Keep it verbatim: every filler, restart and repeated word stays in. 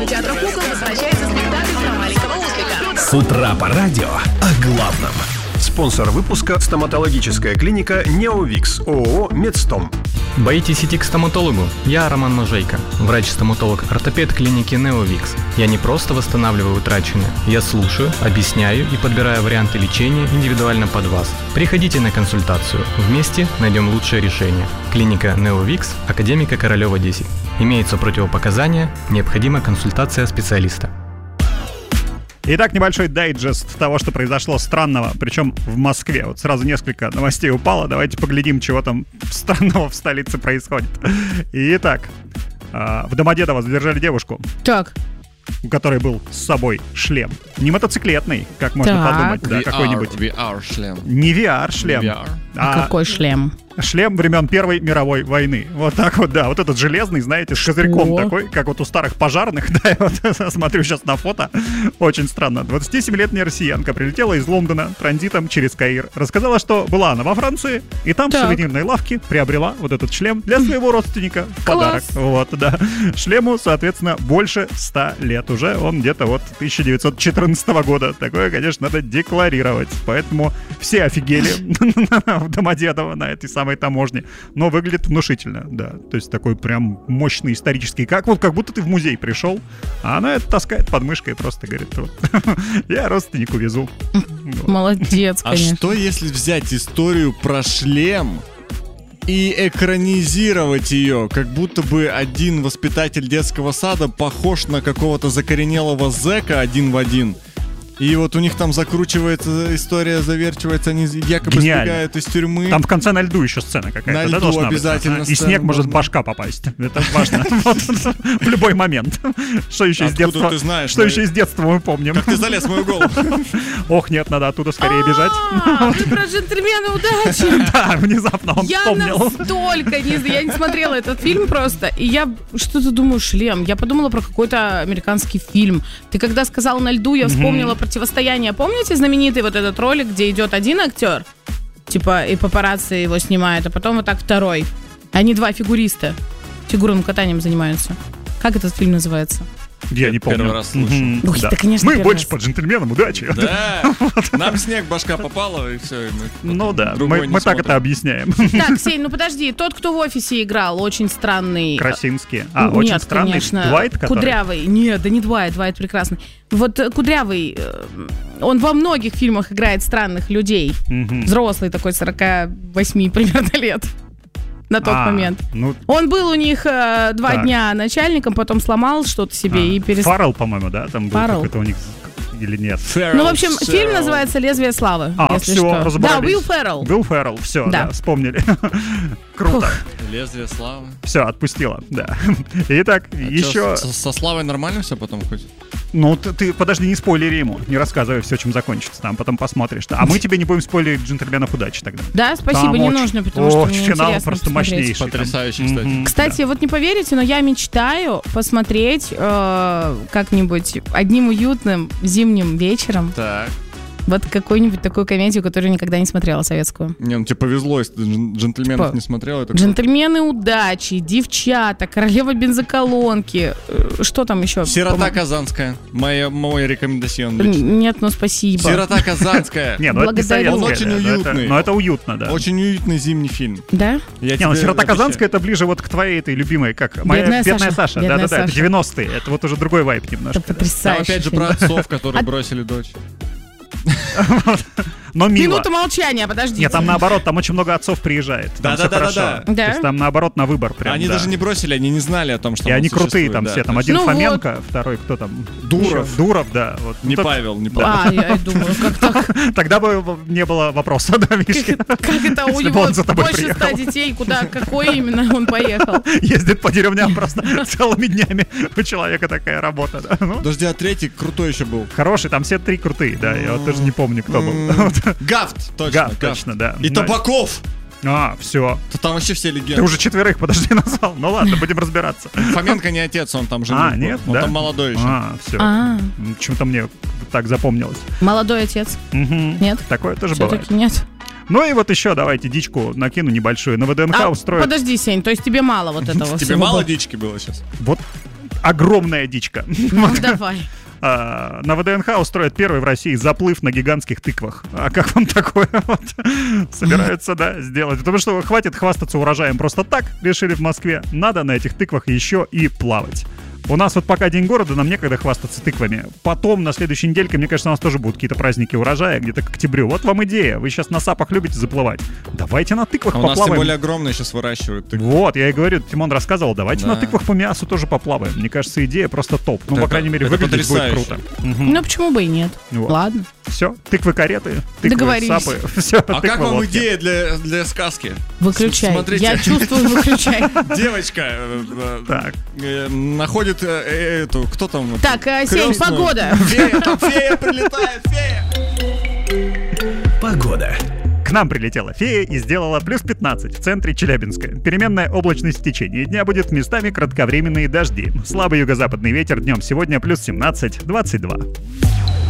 кинотеатра «Кукол» возвращается спектакль про маленького ослика. С утра по радио о главном. Спонсор выпуска — стоматологическая клиника «Неовикс» ООО «Медстом». Боитесь идти к стоматологу? Я Роман Можейко, врач-стоматолог-ортопед клиники «Неовикс». Я не просто восстанавливаю утраченное, я слушаю, объясняю и подбираю варианты лечения индивидуально под вас. Приходите на консультацию, вместе найдем лучшее решение. Клиника «Неовикс», Академика Королева, десять. Имеются противопоказания, необходима консультация специалиста. Итак, небольшой дайджест того, что произошло странного, причем в Москве. Вот сразу несколько новостей упало. Давайте поглядим, чего там странного в столице происходит. Итак, в Домодедово задержали девушку. Так. У которой был с собой шлем. Не мотоциклетный, как можно так. подумать, да, какой-нибудь. ви ар-шлем. Не ви ар-шлем. ви ар. А, а какой шлем? Шлем времен Первой мировой войны. Вот так вот, да. Вот этот железный, знаете, с козырьком такой, как вот у старых пожарных. Да, я вот смотрю сейчас на фото. Очень странно. двадцатисемилетняя россиянка прилетела из Лондона транзитом через Каир. Рассказала, что была она во Франции, и там так. в сувенирной лавке приобрела вот этот шлем для своего родственника в подарок. Вот, да. Шлему, соответственно, больше ста лет уже. Он где-то вот тысяча девятьсот четырнадцатого года. Такое, конечно, надо декларировать. Поэтому все офигели в Домодедово на этой самой таможне, но выглядит внушительно, да, то есть такой прям мощный исторический, как вот как будто ты в музей пришел, а она это таскает под мышкой и просто говорит, вот, я родственнику везу. Молодец, конечно. А что если взять историю про шлем и экранизировать ее, как будто бы один воспитатель детского сада похож на какого-то закоренелого зэка один в один? И вот у них там закручивается история, заверчивается, они якобы Гениально. Сбегают из тюрьмы. Там в конце на льду еще сцена какая-то. На льду должна обязательно. Быть. И снег может в башка попасть. Это важно. В любой момент. Что еще из детства? Ты знаешь? Что еще из детства мы помним? Как ты залез в мою голову? Ох, нет, надо оттуда скорее бежать. Ты про «Джентльмены удачи». Да, внезапно он вспомнил. Я настолько не... Я не смотрела этот фильм просто, и я что-то думаю, шлем. Я подумала про какой-то американский фильм. Ты когда сказал «на льду», я вспомнила про «Противостояние». Помните знаменитый вот этот ролик, где идет один актер, типа, и папарацци его снимают, а потом вот так второй. Они два фигуриста. Фигурным катанием занимаются. Как этот фильм называется? Я не помню. Первый раз слышу. Mm-hmm. Ой, да. да, конечно, мы больше раз. по джентльменам, удачи. Да, нам снег башка попала, и все. И мы ну да, мы, мы так это объясняем. Так, Сень, ну подожди, тот, кто в офисе играл, очень странный... Красинский. А, очень Нет, странный. Конечно. Дуайт, который... Кудрявый. Нет, да не Дуайт, Дуайт прекрасный. Вот Кудрявый, он во многих фильмах играет странных людей. Mm-hmm. Взрослый такой, сорок восемь примерно лет. На тот а, момент. Ну, он был у них э, два так. дня начальником, потом сломал что-то себе а, и перестал. Фаррелл, по-моему, да? Там был какой-то у них или нет? Феррелл, ну, в общем, Феррелл. Фильм называется «Лезвие славы». А, если все, что. разобрались. Да, Уилл Феррелл. Уилл Феррелл, все, да, да вспомнили. Круто. Ух. «Лезвие славы». Все, отпустила, да. Итак, а еще... Со, со Славой нормально все потом хоть? Ну, ты, ты подожди, не спойлери ему, не рассказывай все, чем закончится, там потом посмотришь. А мы тебе не будем спойлерить «Джентльменов удачи» тогда. Да, спасибо, там не очень, нужно, потому что мне финал интересно просто посмотреть. мощнейший. Потрясающий, кстати. Mm-hmm. Кстати, да. вот не поверите, но я мечтаю посмотреть э, как-нибудь одним уютным зимним вечером. Так. Вот какую-нибудь такую комедию, которую никогда не смотрела, советскую. Не, ну тебе повезло, если ты «Джентльменов» типа, не смотрела. Это «Джентльмены удачи», «Девчата», «Королева бензоколонки». Что там еще? «Сирота казанская». Моя, мой рекомендацион. Нет, ну спасибо. «Сирота казанская». Не, ну это не советская. Он очень уютный. Но это уютно, да. Очень уютный зимний фильм. Да? Не, ну «Сирота казанская» это ближе вот к твоей этой любимой, как моя «Бедная Саша». Да-да-да, это девяностые. Это вот уже другой вайб немножко. Это потрясающе. Там опять же про отцов, которые бросили дочь. Но мило. Минута молчания, подождите. Нет, там наоборот, там очень много отцов приезжает. Да-да-да. То есть там наоборот на выбор прям. Они да. даже не бросили, они не знали о том, что и он они крутые там да, все. Там есть... один ну Фоменко, вот. второй кто там? Дуров. Дуров, да. Вот. Не ну, Павел, не да. Павел. А, я думаю, как так? Тогда бы не было вопроса, да, Мишки? Как, как это у него больше ста детей, куда, какой именно он поехал? Ездит по деревням просто целыми днями. У человека такая работа, да. Ну. Подожди, а третий крутой еще был. Хороший, там все три крутые, да. Я вот даже не помню, кто был. Гафт, точно. Гафт, точно, да. И Табаков. А, все. То там вообще все легенды. Ты уже четверых, подожди, назвал. Ну ладно, будем разбираться. Фоменко не отец, он там женат. А, нет, он да? там молодой еще. А, все. А. Почему-то мне так запомнилось. Молодой отец? Угу. Нет? Такое тоже Все-таки бывает. нет. Ну и вот еще давайте дичку накину небольшую. На ВДНХ а, устроят... Подожди, Сень, то есть тебе мало вот этого Тебе всего мало было? дички было сейчас? Вот огромная дичка. Ну, давай. А, на ВДНХ устроят первый в России заплыв на гигантских тыквах. А как вам такое вот? Собираются, да, сделать? Потому что хватит хвастаться урожаем просто так, решили в Москве. Надо на этих тыквах еще и плавать. У нас вот пока День города, нам некогда хвастаться тыквами. Потом, на следующей недельке, мне кажется, у нас тоже будут какие-то праздники урожая, где-то к октябрю. Вот вам идея. Вы сейчас на сапах любите заплывать. Давайте на тыквах а поплаваем. У нас тем более огромные сейчас выращивают тыквы. Вот, я и говорю, Тимон рассказывал, давайте да. на тыквах по мясу тоже поплаваем. Мне кажется, идея просто топ. Ну, это, по крайней мере, выглядеть будет круто. Угу. Ну, почему бы и нет? Вот. Ладно. Все, тыквы-кареты, тыквы-сапы. Все, а как вам идея для, для сказки? Выключай. Смотрите. Я чувствую, выключай. Девочка так. находит эту, кто там? Так, Сень, погода. Фея, там фея прилетает, фея. Погода. К нам прилетела фея и сделала плюс пятнадцать в центре Челябинска. Переменная облачность в течение дня будет, местами кратковременные дожди. Слабый юго-западный ветер днем сегодня плюс семнадцать, двадцать два.